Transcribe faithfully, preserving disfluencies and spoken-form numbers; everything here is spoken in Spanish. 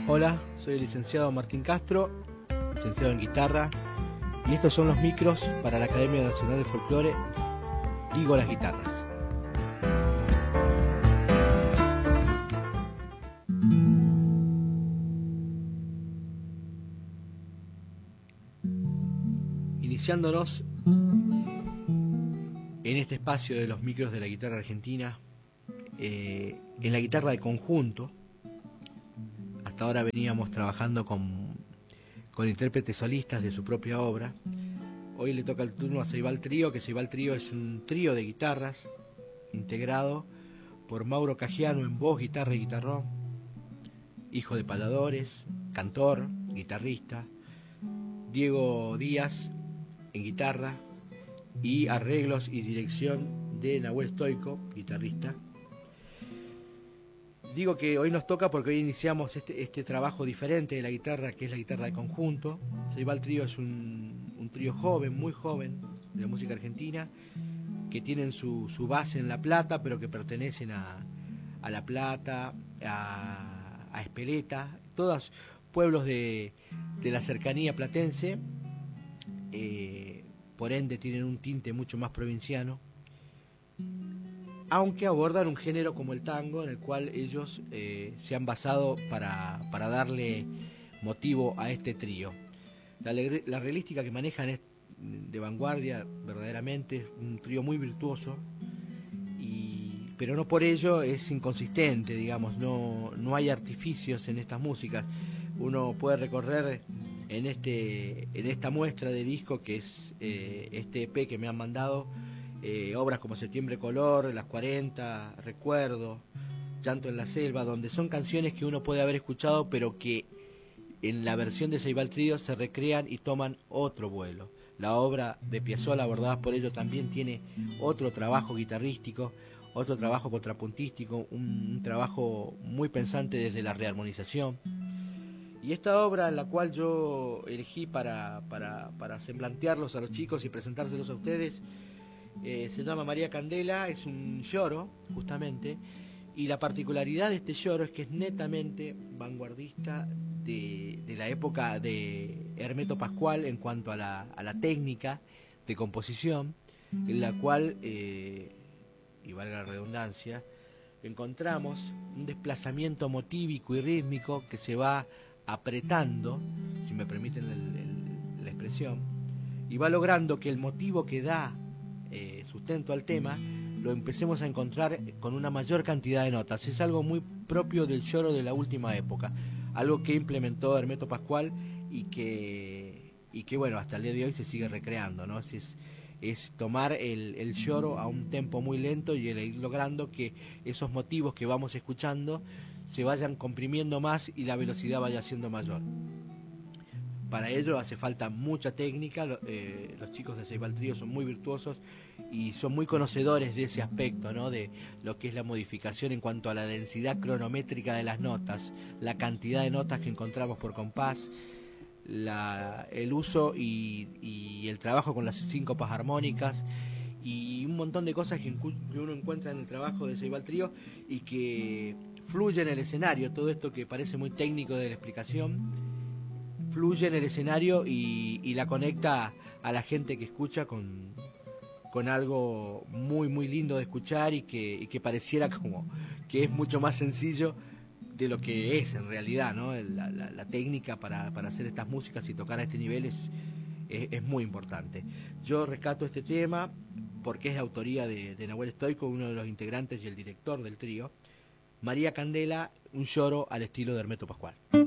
Hola, soy el licenciado Martín Castro, licenciado en guitarra, y estos son los micros para la Academia Nacional de Folclore, Digo las Guitarras. Iniciándonos en este espacio de los micros de la guitarra argentina, eh, en la guitarra de conjunto. Hasta ahora veníamos trabajando con, con intérpretes solistas de su propia obra. Hoy le toca el turno a Ceibal Trío, que Ceibal Trío es un trío de guitarras integrado por Mauro Cagiano en voz, guitarra y guitarrón, hijo de paladores, cantor, guitarrista, Diego Díaz en guitarra y arreglos y dirección de Nahuel Stoico, guitarrista. Digo que hoy nos toca porque hoy iniciamos este, este trabajo diferente de la guitarra, que es la guitarra de conjunto. Ceibal Trío es un, un trío joven, muy joven, de la música argentina, que tienen su, su base en La Plata, pero que pertenecen a, a La Plata, a, a Espeleta, todos pueblos de, de la cercanía platense, eh, por ende tienen un tinte mucho más provinciano, aunque abordan un género como el tango, en el cual ellos eh, se han basado para, para darle motivo a este trío. La, la realística que manejan es de vanguardia, verdaderamente, es un trío muy virtuoso, y, pero no por ello es inconsistente, digamos, no, no hay artificios en estas músicas. Uno puede recorrer en, este, en esta muestra de disco, que es eh, este E P que me han mandado, Eh, obras como Septiembre Color, Las cuarenta, Recuerdo, Llanto en la Selva, donde son canciones que uno puede haber escuchado, pero que en la versión de Ceibal Trío se recrean y toman otro vuelo. La obra de Piazzolla, abordada por ello, también tiene otro trabajo guitarrístico, otro trabajo contrapuntístico, un, un trabajo muy pensante desde la rearmonización. Y esta obra, en la cual yo elegí para, para, para semblantearlos a los chicos y presentárselos a ustedes, Eh, se llama María Candela, es un lloro, justamente, y la particularidad de este lloro es que es netamente vanguardista de, de la época de Hermeto Pascual en cuanto a la, a la técnica de composición, en la cual, eh, y valga la redundancia, encontramos un desplazamiento motívico y rítmico que se va apretando, si me permiten el, el, la expresión, y va logrando que el motivo que da Eh, sustento al tema lo empecemos a encontrar con una mayor cantidad de notas. Es algo muy propio del lloro de la última época, algo que implementó Hermeto Pascual y que, y que bueno, hasta el día de hoy se sigue recreando, ¿no? Es, es tomar el, el lloro a un tempo muy lento y el ir logrando que esos motivos que vamos escuchando se vayan comprimiendo más y la velocidad vaya siendo mayor. Para ello hace falta mucha técnica, eh, los chicos de Ceibal Trío son muy virtuosos y son muy conocedores de ese aspecto, ¿no? De lo que es la modificación en cuanto a la densidad cronométrica de las notas, la cantidad de notas que encontramos por compás, la, el uso y, y el trabajo con las síncopas armónicas y un montón de cosas que, que uno encuentra en el trabajo de Ceibal Trío y que fluye en el escenario. Todo esto que parece muy técnico de la explicación fluye en el escenario y, y la conecta a la gente que escucha con, con algo muy muy lindo de escuchar y que, y que pareciera como que es mucho más sencillo de lo que es en realidad, ¿no? La, la, la técnica para, para hacer estas músicas y tocar a este nivel es, es, es muy importante. Yo rescato este tema porque es de autoría de, de Nahuel Stoico, uno de los integrantes y el director del trío. María Candela, un lloro al estilo de Hermeto Pascual.